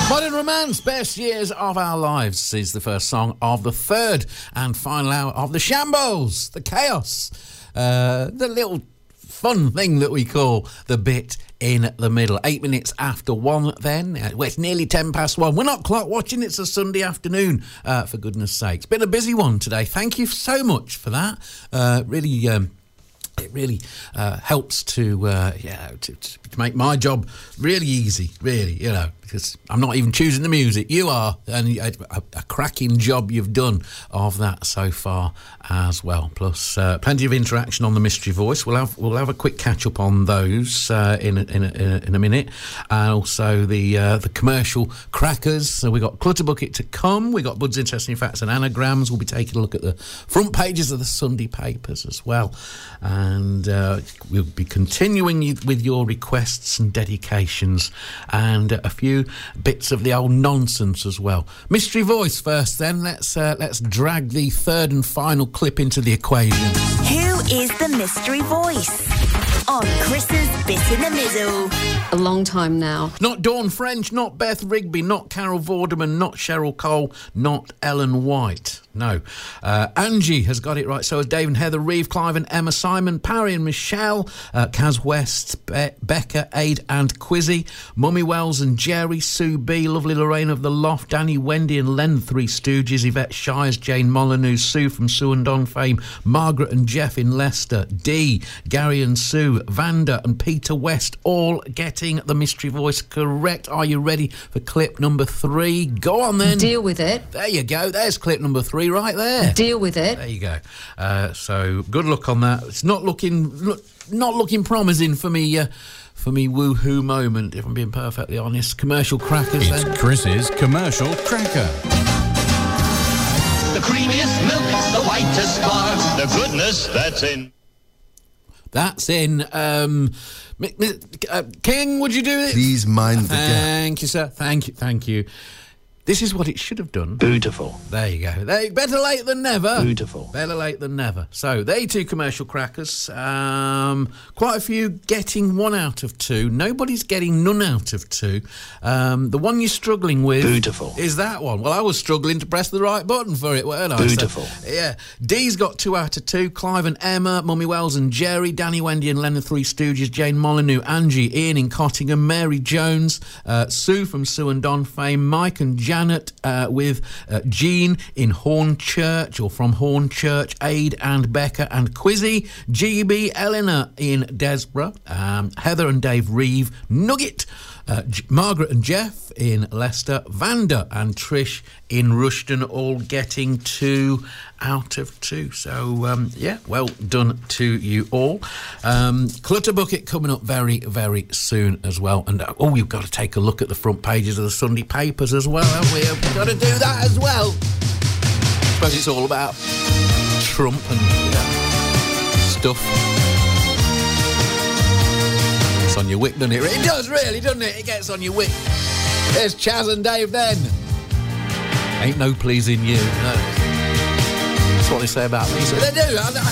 Modern Romance, Best Years of Our Lives is the first song of the third and final hour of the Shambles, the Chaos, the little fun thing that we call the bit in the middle. 8 minutes after 1 then. It's nearly 10 past 1. We're not clock watching, it's a Sunday afternoon, for goodness sake. It's been a busy one today. Thank you so much for that. It really helps to make my job really easy, really, because I'm not even choosing the music. You are, and a cracking job you've done of that so far as well. Plus, plenty of interaction on the Mystery Voice. We'll have a quick catch up on those in a minute, and also the commercial crackers. So we got Clutter Bucket to come. We got Bud's Interesting Facts and Anagrams. We'll be taking a look at the front pages of the Sunday papers as well. And we'll be continuing with your requests and dedications and a few bits of the old nonsense as well. Mystery Voice first then. Let's drag the third and final clip into the equation. Who is the Mystery Voice? On Chris's Bit in the Middle. A long time now. Not Dawn French, not Beth Rigby, not Carol Vorderman, not Cheryl Cole, not Ellen White. No. Angie has got it right. So has Dave and Heather Reeve, Clive and Emma, Simon, Parry and Michelle, Kaz West, Becca, Aid and Quizzy, Mummy Wells and Jerry, Sue B, Lovely Lorraine of the Loft, Danny, Wendy and Len, Three Stooges, Yvette Shires, Jane Molyneux, Sue from Sue and Don fame, Margaret and Jeff in Leicester, Dee, Gary and Sue, Vanda and Peter West, all getting the Mystery Voice correct. Are you ready for clip number 3? Go on then. Deal with it. There you go. There's clip number 3 right there. Deal with it. There you go. So good luck on that. It's not looking promising for me. For me, woohoo moment, if I'm being perfectly honest. Commercial crackers. It's then. Chris's commercial cracker. The creamiest milk, the whitest far, the goodness that's in. That's in. King, would you do it? Please mind the gap. Thank you, sir. Thank you. This is what it should have done. Beautiful. There you go. Better late than never. Beautiful. Better late than never. So, there you two commercial crackers. Quite a few getting 1 out of 2. Nobody's getting none out of 2. The one you're struggling with... Beautiful. ...is that one. Well, I was struggling to press the right button for it, weren't I? Beautiful. So, yeah. Dee's got 2 out of 2. Clive and Emma, Mummy Wells and Jerry, Danny, Wendy and Len, the Three Stooges, Jane Molyneux, Angie, Ian in Cottingham, Mary Jones, Sue from Sue and Don fame, Mike and Janet with Jean in Hornchurch or from Hornchurch, Aid and Becca and Quizzy, GB, Eleanor in Desborough, Heather and Dave Reeve, Nugget, Margaret and Jeff in Leicester, Vanda and Trish in Rushden, all getting 2 out of 2. So, well done to you all. Clutter Bucket coming up very, very soon as well. And, you've got to take a look at the front pages of the Sunday papers as well, haven't we? We've got to do that as well. I suppose it's all about Trump and stuff. It's on your wick, doesn't it? It does, really, doesn't it? It gets on your wick. There's Chaz and Dave then. Ain't no pleasing you. No. That's what they say about me. So they do.